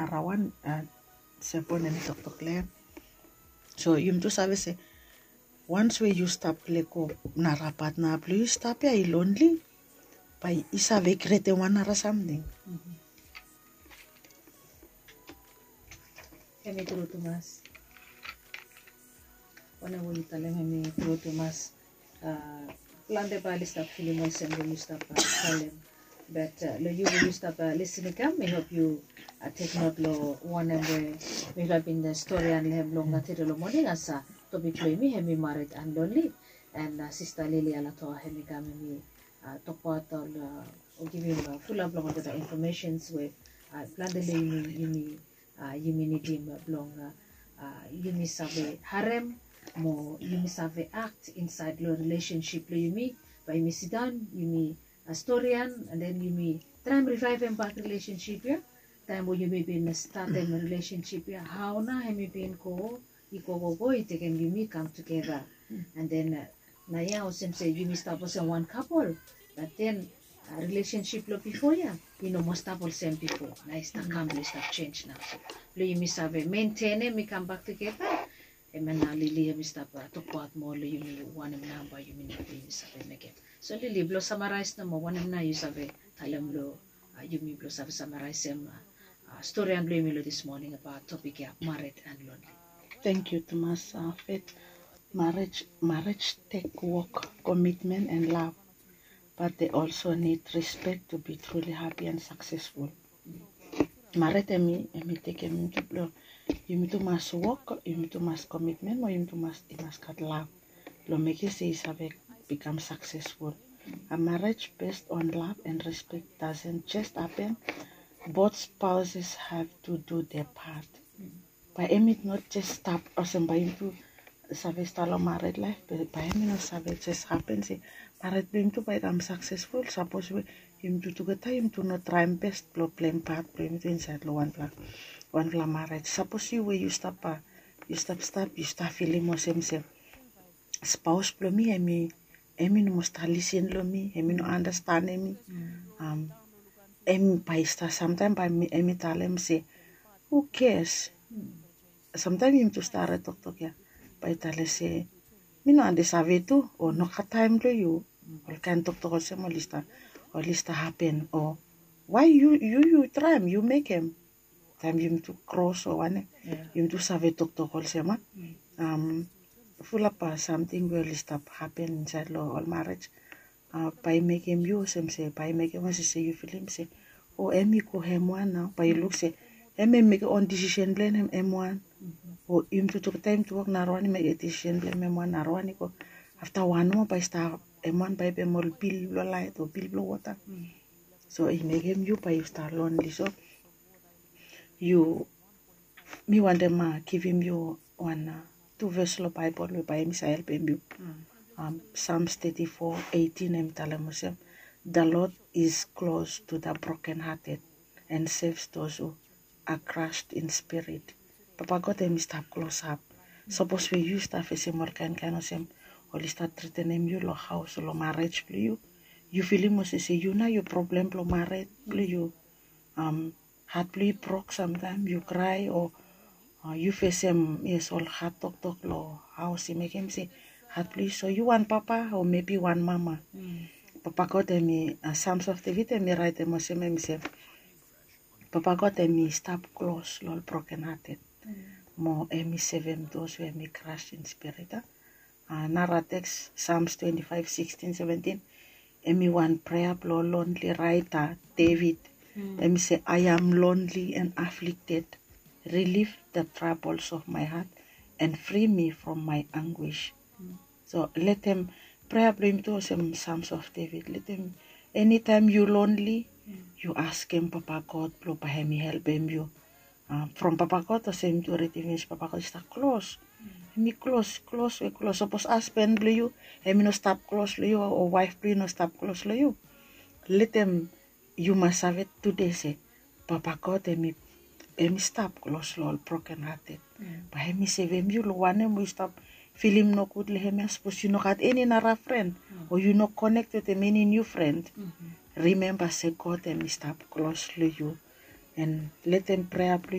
narawan sepon and tok le. So yum tu sabe se once when you stop leko narapat na plu you stop ya lonely. By isabe krete one or something. Kami turo tumas. Wana wuli talem kami turo tumas. Lande ba list up filimon sem lo list up talem. But lo you will list up listening kam. I hope you take note lo one and we have been the story and have long natiro lo morning asa topic lo mi hemi married and lonely and sister Lily alato hemi kami mi talk about or give you full up long the informations with blande le yumi ni dim blong yumi save harem mo yumi save act inside lo relationship lo yumi by yumi sit down yumi historian and then yumi try and revive and back relationship ya time wo yumi been start a relationship ya how na hemi been ko go it can yumi come together and then na ya osem say yumi stop as one couple but then relationship lo before ya most stable same before na ista come stop change now so lo yumi save maintain me come back together and na lili yumi stop talk about more lo yumi one number yumi na yumi save again so lili blo summarize na mo one na you save talam lo yumi blo save summarize sem story and blame lo this morning about topic ya married and lonely. Thank you, Thomas. Faith, marriage take work, commitment, and love, but they also need respect to be truly happy and successful. Marriage emi take you to must work, you to must commitment, or you must got love. Lo make it say become successful. A marriage based on love and respect doesn't just happen. Both spouses have to do their part. By it not just stop us and by him to start a married life, but by him not just happen. Say married him to become successful. Suppose we him to get time to not try best blow playing part, play to inside one marriage. Suppose you stop you start feeling more same spouse blow me emi no must listen lo me emi no understand emi emi by start sometimes by me emi tell him say who cares. Sometimes him to start talk ya. By tell say, me no understand too, or no have time to you. Or can talk to us or lista happen, or why you try him, you make him. Time him to cross or one, him to save talk to us full up something will stop happen inside law or marriage. By making you say, by making us say you feel him say, oh emi ko hem one now, by look say. Emi make on decision blame him M1 or him to take time to work narwani make a decision blame M1 narwani ko after one more by star M1 by be more bill blow light or bill blow water so he make him you by you start lonely so you me want them give him you one 2 verse of Bible by him say help him you Psalms 34:18 em talamusem the Lord is close to the brokenhearted and saves those who are crushed in spirit. Papa God them stop close up. Suppose we use stuff as a more kind of same or start treating you lo house lo marriage please you feel him must say you know your problem lo marriage please you heart please broke sometimes you cry or you face him yes all heart talk lo house he make him say heart please so you want papa or maybe one mama. Papa God them Psalms of David me write them say Papa God emi stop close lol broken hearted. Mo emi save those who emi crushed in spirit. Nara text Psalms 25:16-17. Emi one prayer blow lonely writer David. Emi say I am lonely and afflicted. Relieve the troubles of my heart and free me from my anguish. So let them prayer blow him to some Psalms of David. Let them anytime you lonely. You ask him, Papa God, blow by him, help him you. From Papa God to same to retivins, Papa God is close. Me close. Suppose husband blow you, him no stop close to you, or wife blow no stop close to you. Let them, you must have it today, say, Papa God, him stop close to all broken hearted. But him save him, you one him, we stop feel him no good, him suppose you no got any nara friend, or you no connect with him any new friend. Remember, say God, and stop close to you, and let them pray.